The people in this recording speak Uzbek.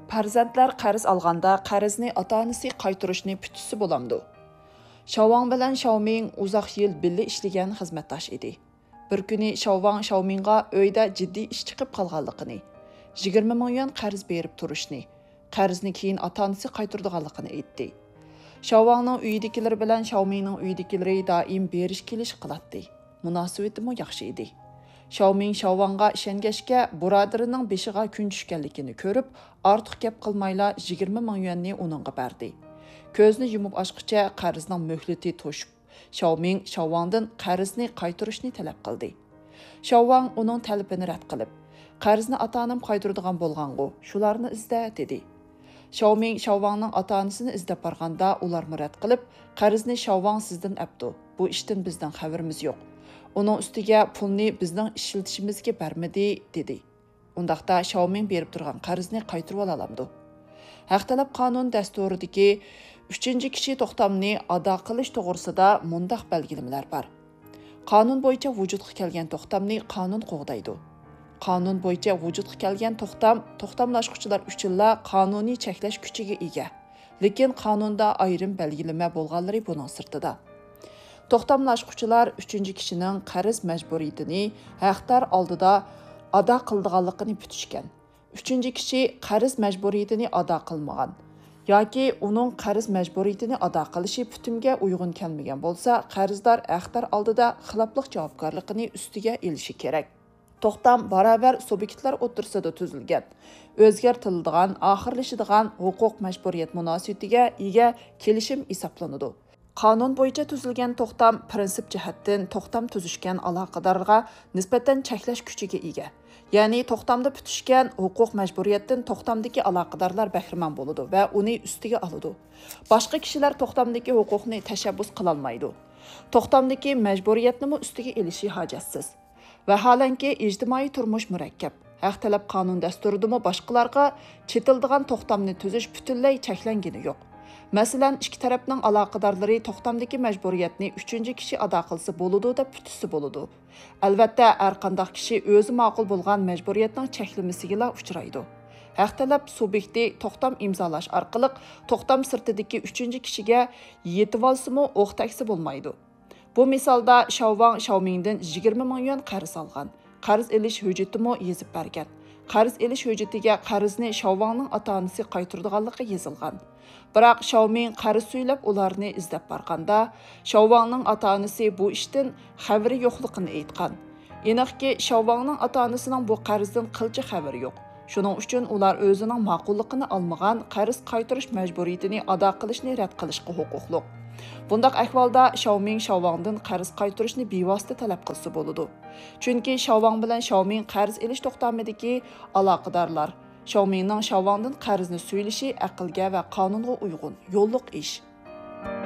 Farzandlar qarz olganda qarzni ota-onasi qaytarishni putisi bo'lamdi. Shavang bilan Xiaoming uzoq yil birga ishlagan xizmatdosh edi. Bir kuni Shavang Xiaomingga uyda jiddiy ish chiqib qolganligini, 20 ming yuan qarz berib turishni, qarzni keyin ota-onasi qaytaradiganligini aytdi. Xiaowangning uyidagilar bilan Xiaomingning uyidagilari doim berish kelish qiladi. Munosabati mo yaxshi edi. Xiaoming Xiaowangga ishongashga birodarining beshiga kun tushganligini ko'rib, ortiq gap qilmayla 20 ming yuanni uningga berdi. Ko'zni yumib ochqicha qarzning muhlati to'shib, Xiaoming Xiaowangdan qarzni qaytarishni talab qildi. Xiaowang uning talabini rad qilib, qarzni ota-onam qaytaradigan bo'lgan-ku, shularni izda dedi. Xiaoming Xiaowangning ota-onasini izlab borganda ular rad qilib, qarzni Xiaowang sizdan apdi. Bu ishdan bizdan xabarimiz yo'q. Onun üstüge pulni bizning ishlatishimizga bermedi dedi. Undaqda Xiaoming berib turgan qarzni qaytarib olamdi. Haq talab qonun dasturidagi 3-kishi to'xtamni ado qilish to'g'risida mundaq belgilamalar bor. Qonun bo'yicha vujudga kelgan to'xtamni qonun qo'g'daydi. Qonun bo'yicha vujudga kelgan to'xtamlashuvchilar uchunla qonuniy cheklash kuchiga ega. Lekin qonunda ayrim belgilama bo'lganlari buning sirtida. To'xtamlashuvchilar 3-kishining qarz majburiyatini haqdor oldida ado qildiganligini putishgan. 3-kishi qarz majburiyatini ado qilmagan yoki uning qarz majburiyatini ado qilishi putimga uyg'un kelmagan bo'lsa, qarzdor haqdor oldida xiloflik javobgarligini ustiga elishi kerak. To'xtam barobar subyektlar o'rtasida tuzilgan, o'zgartiriladigan, oxirlashadigan huquq majburiyat munosabatiga ega kelishim hisoblanadi. Qonun bo'yicha tuzilgan to'xtam prinsip jihatdan to'xtam tuzishgan aloqadorga nisbatan cheklash kuchiga ega. Ya'ni to'xtamda putishgan huquq majburiyatdan to'xtamdagi aloqadorlar bahramand bo'ladi va uni ustiga oladi. Boshqa kishilar to'xtamdagi huquqni tashabbus qila olmaydi. To'xtamdagi majburiyatni ustiga elishi hojatsiz. Vaholanki ijtimoiy turmush murakkab. Haq talab qonun dasturidami boshqalarga chetildigan to'xtamni tuzish butunlay cheklangani yo'q. Masalan, ikki tarafning aloqadorlari to'xtamdagi majburiyatni 3-kishi ado qilsa bo'ladi deb putisi bo'ladi. Albatta, har qanday kishi o'zi ma'qul bo'lgan majburiyatning cheklamasiga uchraydi. Haq talab subyekti to'xtam imzolash orqali to'xtam sirtidagi 3-kishiga yetib olsa-mu o'q taksi bo'lmaydi. Bu misolda Xiaomingdan 20 ming yuan qarz olgan. Qarz elish hujjatimi yozib bergan. Qarz elish hujjatiga qarzni Xiaowangning ota-onasi qaytaradiganligi yozilgan. Biroq Xiaoming qarz so'ylab ularni izlab borganda, Xiaowangning ota-onasi bu ishdan xabari yo'qligini aytgan. Aniqki, Xiaowangning ota-onasining bu qarzdan qilcha xabari yo'q. Shuning uchun ular o'zining ma'qulligini olmagan qarz qaytarish majburiyatini ado qilishni rad qilishga huquqli. Bundaq ahvolda Xiaowangdan qarz qaytarishni bevosita talab qilsa bo'ladi. Chunki Xiaowang bilan Xiaoming qarz elish to'xtamidagi aloqadorlar. Xiaomingning Xiaowangdan qarzni so'yilishi aqlga va qonunga uyg'un, yo'lliq ish.